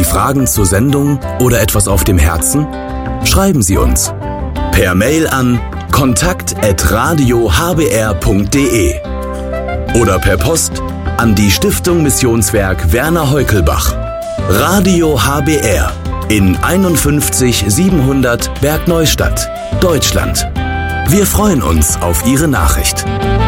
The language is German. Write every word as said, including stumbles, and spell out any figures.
Fragen zur Sendung oder etwas auf dem Herzen? Schreiben Sie uns per Mail an kontakt at radio h b r punkt d e oder per Post an die Stiftung Missionswerk Werner Heukelbach, Radio H B R in einundfünfzig siebenhundert Bergneustadt, Deutschland. Wir freuen uns auf Ihre Nachricht.